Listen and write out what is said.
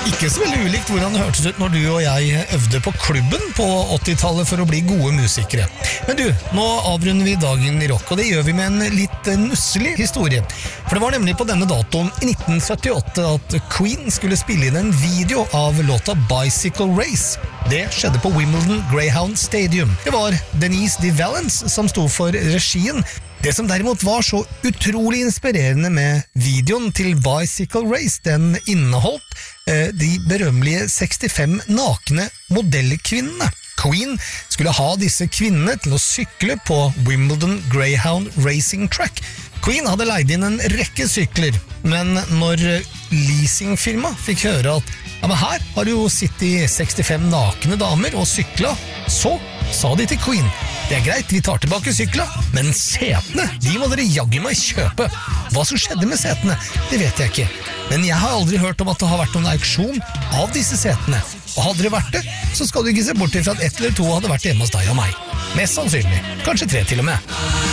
Ikke så veldig ulikt hvordan det hørtes ut når du og jeg øvde på klubben på 80-tallet for å bli gode musikere. Men du, nå avrunder vi dagen i rock, og det gjør vi med en litt nusselig historie. For det var nemlig på denne datoen i 1978 at Queen skulle spille inn en video av låta Bicycle Race. Det skjedde på Wimbledon Greyhound Stadium. Det var Denise D. Valence som sto for regien. Det som derimot var så utrolig inspirerende med videoen til Bicycle Race, den inneholdt de berømmelige 65 nakne modellkvinnene. Queen skulle ha disse kvinnene til å sykle på Wimbledon Greyhound Racing Track. Queen hadde leid inn en rekke sykler, men når leasingfirma fikk høre at ja, men her har du jo sittet 65 nakne damer og sykla, så sa de til Queen: det er greit, vi tar tilbake sykla, men setene, de må dere jaggu meg kjøpe. Hva som skjedde med setene, det vet jeg ikke. Men jeg har aldri hørt om at det har vært noen auksjon av disse setene. Og hadde det vært det, så skal du ikke se bort til at 1 eller 2 hadde vært hjemme hos deg og meg. Mest sannsynlig, kanskje 3 til og med.